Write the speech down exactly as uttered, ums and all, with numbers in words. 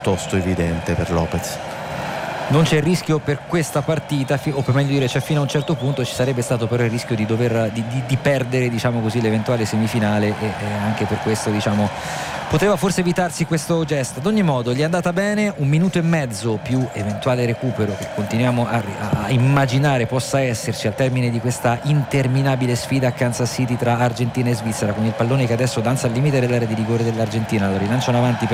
piuttosto evidente per Lopez. Non c'è il rischio per questa partita, o per meglio dire c'è fino a un certo punto. Ci sarebbe stato però il rischio di dover di, di, di perdere, diciamo così, l'eventuale semifinale, e, e anche per questo, diciamo, poteva forse evitarsi questo gesto. Ad ogni modo gli è andata bene, un minuto e mezzo più eventuale recupero che continuiamo a, a immaginare possa esserci al termine di questa interminabile sfida a Kansas City tra Argentina e Svizzera, con il pallone che adesso danza al limite dell'area di rigore dell'Argentina. Lo rilanciano avanti per